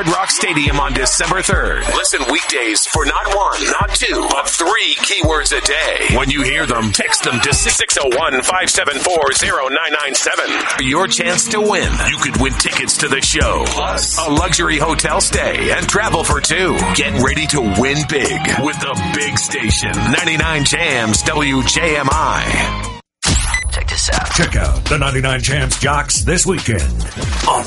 Hard Rock Stadium on December 3rd. Listen weekdays for not one, not two, but 3 keywords a day. When you hear them, text them to 601-574-0997. Your chance to win. You could win tickets to the show, plus a luxury hotel stay and travel for 2. Get ready to win big with the big station. 99 Jams WJMI. Check this out. Check out the 99 Jams Jocks this weekend on